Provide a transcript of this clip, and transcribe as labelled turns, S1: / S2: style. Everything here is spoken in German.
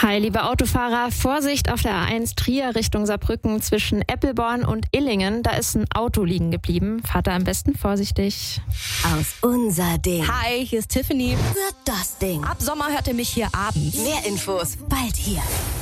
S1: Hi, liebe Autofahrer, Vorsicht auf der A1 Trier Richtung Saarbrücken zwischen Eppelborn und Illingen. Da ist ein Auto liegen geblieben. Fahrt da am besten vorsichtig.
S2: Aus unser Ding.
S3: Hi, hier ist Tiffany.
S2: Wird das Ding.
S3: Ab Sommer hört ihr mich hier abends.
S2: Mehr Infos bald hier.